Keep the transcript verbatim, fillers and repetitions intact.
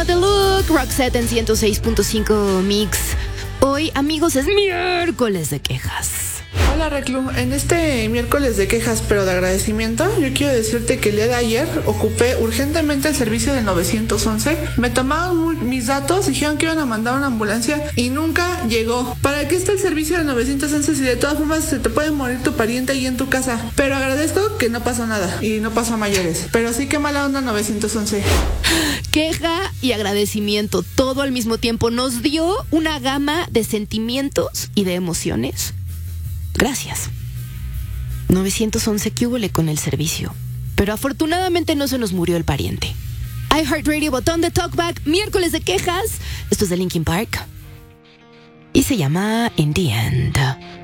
llama The Look, Roxette en ciento seis punto cinco Mix. Hoy, amigos, es miércoles de quejas. Hola Reclu, en este miércoles de quejas pero de agradecimiento, yo quiero decirte que el día de ayer ocupé urgentemente el servicio del nueve once. Me tomaron muy, mis datos, dijeron que iban a mandar una ambulancia y nunca llegó. ¿Para qué está el servicio del nueve once si de todas formas se te puede morir tu pariente ahí en tu casa? Pero agradezco que no pasó nada y no pasó a mayores. Pero sí que mala onda nueve once. Queja y agradecimiento, todo al mismo tiempo. Nos dio una gama de sentimientos y de emociones. Gracias. nueve once, ¿qué húbole con el servicio? Pero afortunadamente no se nos murió el pariente. iHeartRadio, botón de talkback, miércoles de quejas. Esto es de Linkin Park y se llama In the End.